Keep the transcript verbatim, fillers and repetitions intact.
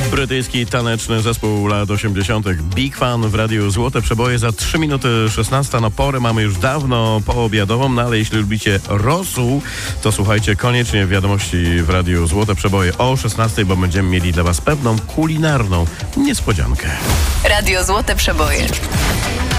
Brytyjski taneczny zespół lat osiemdziesiątych Big Fan w Radiu Złote Przeboje za trzy minuty szesnasta. No porę mamy już dawno poobiadową, no ale jeśli lubicie rosół, to słuchajcie koniecznie wiadomości w Radiu Złote Przeboje o szesnastej, bo będziemy mieli dla Was pewną kulinarną niespodziankę. Radio Złote Przeboje.